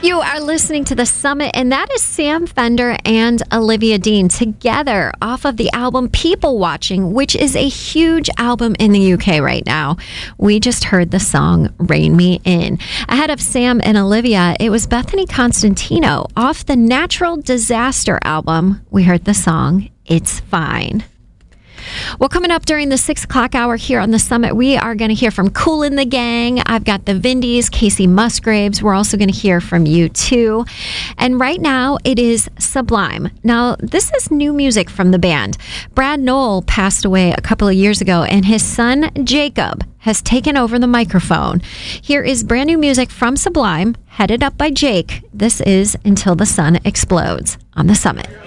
You are listening to The Summit, and that is Sam Fender and Olivia Dean together off of the album People Watching, which is a huge album in the UK right now. We just heard the song Rein Me In. Ahead of Sam and Olivia, it was Bethany Constantino off the Natural Disaster album. We heard the song It's Fine. Well, coming up during the 6 o'clock hour here on The Summit, we are going to hear from Kool and the Gang. I've got the Vindies, Casey Musgraves. We're also going to hear from U2. And right now, it is Sublime. Now, this is new music from the band. Brad Knoll passed away a couple of years ago, and his son, Jacob, has taken over the microphone. Here is brand new music from Sublime, headed up by Jake. This is Until the Sun Explodes on The Summit.